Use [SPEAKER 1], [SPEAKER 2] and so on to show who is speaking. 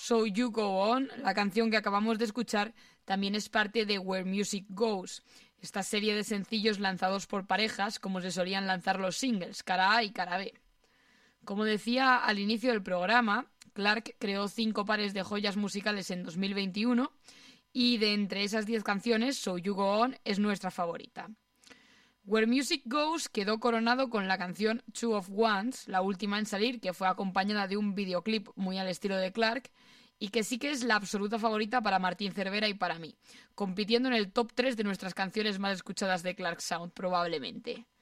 [SPEAKER 1] So You Go On, la canción que acabamos de escuchar, también es parte de Where Music Goes, esta serie de sencillos lanzados por parejas como se solían lanzar los singles, cara A y cara B. Como decía al inicio del programa, Clark creó 5 pares de joyas musicales en 2021 y de entre esas 10 canciones, So You Go On es nuestra favorita. Where Music Goes quedó coronado con la canción Two of Ones, la última en salir, que fue acompañada de un videoclip muy al estilo de Clark y que sí que es la absoluta favorita para Martín Cervera y para mí, compitiendo en el top 3 de nuestras canciones más escuchadas de Clark Sound, probablemente.